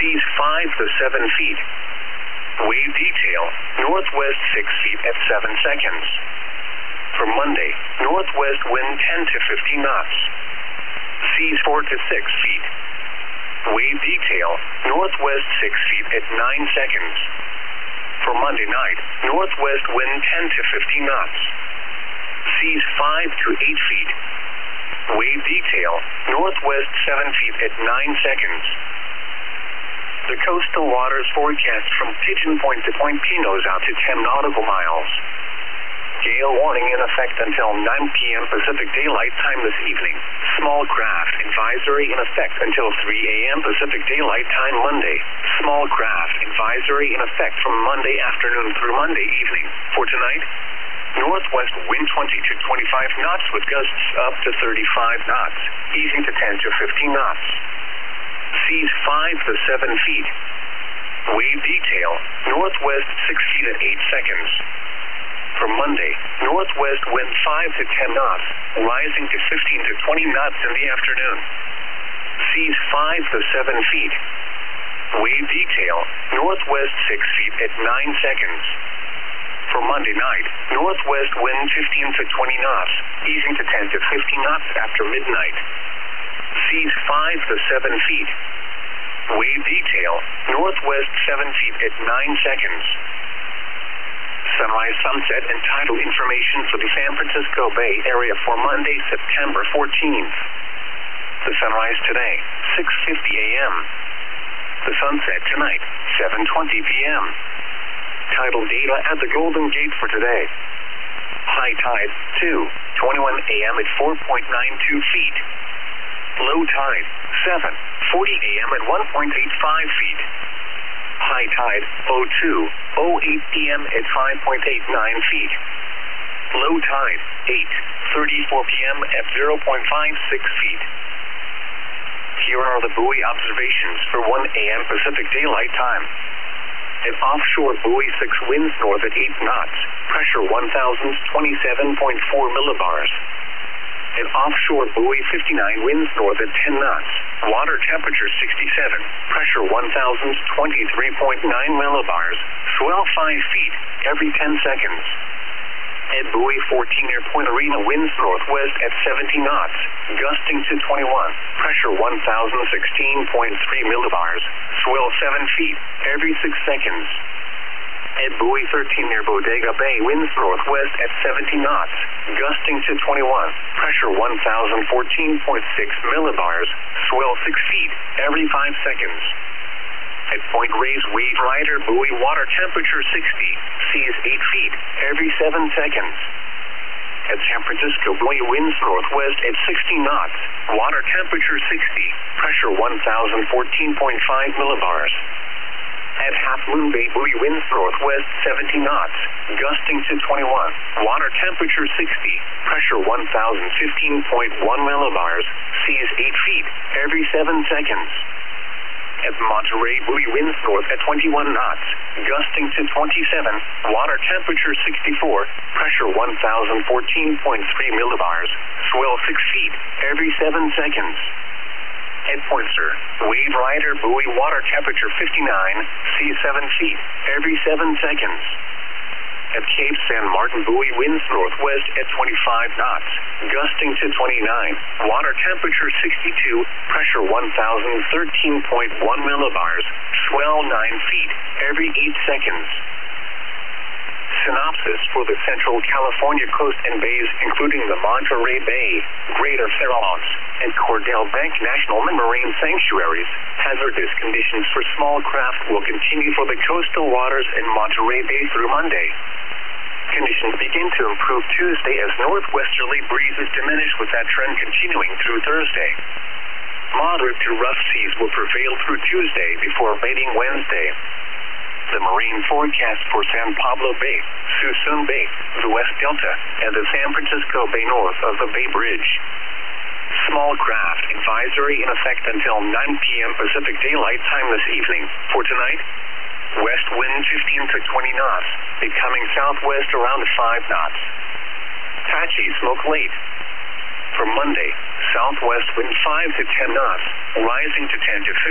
seas 5 to 7 feet. Wave detail, northwest 6 feet at 7 seconds. For Monday, northwest wind 10 to 15 knots. Seas 4 to 6 feet. Wave detail, northwest 6 feet at 9 seconds. For Monday night, northwest wind 10 to 15 knots. Seas 5 to 8 feet. Wave detail, northwest 7 feet at 9 seconds. The coastal waters forecast from Pigeon Point to Point Pinos out to 10 nautical miles. Gale warning in effect until 9 p.m. Pacific Daylight Time this evening. Small craft advisory in effect until 3 a.m. Pacific Daylight Time Monday. Small craft advisory in effect from Monday afternoon through Monday evening. For tonight, northwest wind 20 to 25 knots with gusts up to 35 knots, easing to 10 to 15 knots. Seas 5 to 7 feet. Wave detail, northwest 6 feet at 8 seconds. For Monday, northwest wind 5 to 10 knots, rising to 15 to 20 knots in the afternoon. Seas 5 to 7 feet. Wave detail, northwest 6 feet at 9 seconds. For Monday night, northwest wind 15 to 20 knots, easing to 10 to 15 knots after midnight. Seas 5 to 7 feet. Wave detail, northwest 7 feet at 9 seconds. Sunrise, sunset, and tidal information for the San Francisco Bay Area for Monday, September 14th. The sunrise today, 6:50 a.m. The sunset tonight, 7:20 p.m. Tidal data at the Golden Gate for today. High tide, 2:21 a.m. at 4.92 feet. Low tide, 7:40 a.m. at 1.85 feet. High tide, 02:08 p.m. at 5.89 feet. Low tide, 8:34 p.m. at 0.56 feet. Here are the buoy observations for 1 a.m. Pacific Daylight Time. At offshore buoy 6 winds north at 8 knots, pressure 1,027.4 millibars. At offshore buoy 59 winds north at 10 knots, water temperature 67, pressure 1,023.9 millibars, swell 5 feet every 10 seconds. At buoy 14 near Point Arena winds northwest at 70 knots, gusting to 21, pressure 1,016.3 millibars, swell 7 feet every 6 seconds. At buoy 13 near Bodega Bay winds northwest at 70 knots, gusting to 21, pressure 1,014.6 millibars, swell 6 feet every 5 seconds. At Point Reyes wave rider buoy water temperature 60, seas 8 feet every 7 seconds. At San Francisco buoy winds northwest at 60 knots, water temperature 60, pressure 1,014.5 millibars. At Half Moon Bay buoy winds northwest 70 knots, gusting to 21, water temperature 60, pressure 1,015.1 millibars, seas 8 feet every 7 seconds. At Monterey buoy winds north at 21 knots, gusting to 27, water temperature 64, pressure 1,014.3 millibars, swell 6 feet every 7 seconds. At Pointer, wave rider buoy water temperature 59, seas 7 feet every 7 seconds. At Cape San Martin buoy winds northwest at 25 knots, gusting to 29, water temperature 62, pressure 1,013.1 millibars, swell 9 feet every 8 seconds. Synopsis for the Central California coast and bays, including the Monterey Bay, Greater Farallones, and Cordell Bank National Marine Sanctuaries. Hazardous conditions for small craft will continue for the coastal waters in Monterey Bay through Monday. Conditions begin to improve Tuesday as northwesterly breezes diminish, with that trend continuing through Thursday. Moderate to rough seas will prevail through Tuesday before abating Wednesday. The marine forecast for San Pablo Bay, Suisun Bay, the West Delta, and the San Francisco Bay north of the Bay Bridge. Small craft advisory in effect until 9 p.m. Pacific Daylight Time this evening. For tonight, west wind 15 to 20 knots, becoming southwest around 5 knots. Patchy smoke late. For Monday, southwest wind 5 to 10 knots, rising to 10 to 15